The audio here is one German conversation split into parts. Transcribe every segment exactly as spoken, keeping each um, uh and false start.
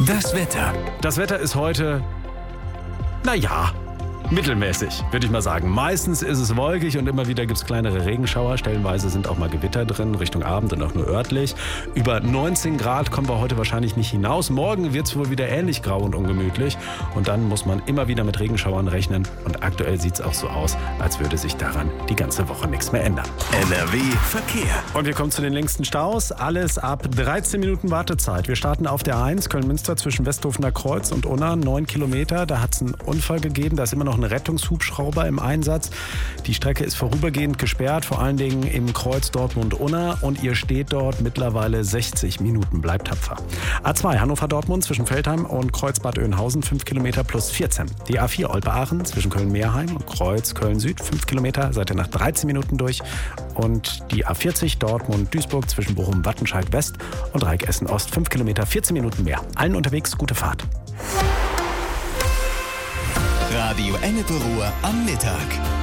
Das Wetter. Das Wetter ist heute, naja, mittelmäßig, würde ich mal sagen. Meistens ist es wolkig und immer wieder gibt es kleinere Regenschauer. Stellenweise sind auch mal Gewitter drin, Richtung Abend und auch nur örtlich. Über neunzehn Grad kommen wir heute wahrscheinlich nicht hinaus. Morgen wird es wohl wieder ähnlich grau und ungemütlich. Und dann muss man immer wieder mit Regenschauern rechnen. Und aktuell sieht es auch so aus, als würde sich daran die ganze Woche nichts mehr ändern. N R W Verkehr. Und wir kommen zu den längsten Staus. Alles ab dreizehn Minuten Wartezeit. Wir starten auf der eins, Köln-Münster zwischen Westhofener Kreuz und Unna, neun Kilometer. Da hat es einen Unfall gegeben. Da ist immer noch ein Rettungshubschrauber im Einsatz. Die Strecke ist vorübergehend gesperrt, vor allen Dingen im Kreuz Dortmund-Unna. Und ihr steht dort mittlerweile sechzig Minuten. Bleibt tapfer. A zwei Hannover-Dortmund zwischen Feldheim und Kreuz Bad Oeynhausen, fünf Kilometer plus vierzehn. Die A vier Olpe-Aachen zwischen Köln-Meerheim und Kreuz Köln-Süd, fünf Kilometer, seid ihr nach dreizehn Minuten durch. Und die A vierzig Dortmund-Duisburg zwischen Bochum-Wattenscheid-West und Dreieck-Essen-Ost, fünf Kilometer, vierzehn Minuten mehr. Allen unterwegs gute Fahrt. Radio Ennepe-Ruhr am Mittag.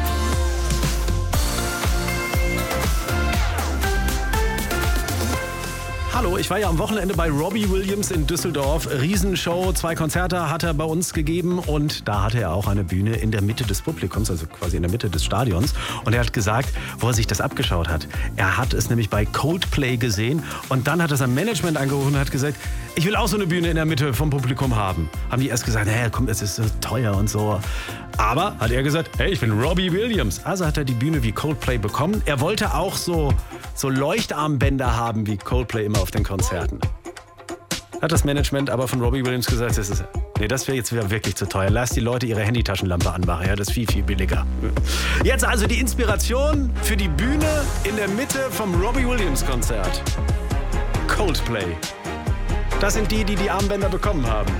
Hallo, ich war ja am Wochenende bei Robbie Williams in Düsseldorf. Riesenshow, zwei Konzerte hat er bei uns gegeben und da hatte er auch eine Bühne in der Mitte des Publikums, also quasi in der Mitte des Stadions. Und er hat gesagt, wo er sich das abgeschaut hat. Er hat es nämlich bei Coldplay gesehen und dann hat er sein Management angerufen und hat gesagt, ich will auch so eine Bühne in der Mitte vom Publikum haben. Haben die erst gesagt, hey, komm, es ist so teuer und so. Aber hat er gesagt, hey, ich bin Robbie Williams. Also hat er die Bühne wie Coldplay bekommen. Er wollte auch so, so Leuchtarmbänder haben wie Coldplay immer auf den Konzerten. Hat das Management aber von Robbie Williams gesagt, das ist, nee, das wäre jetzt wieder wirklich zu teuer. Lass die Leute ihre Handytaschenlampe anmachen, ja, das ist viel, viel billiger. Jetzt also die Inspiration für die Bühne in der Mitte vom Robbie Williams Konzert. Coldplay. Das sind die, die die Armbänder bekommen haben.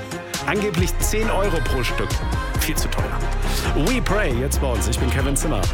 Angeblich zehn Euro pro Stück. Viel zu teuer. We Pray, jetzt bei uns. Ich bin Kevin Zimmer.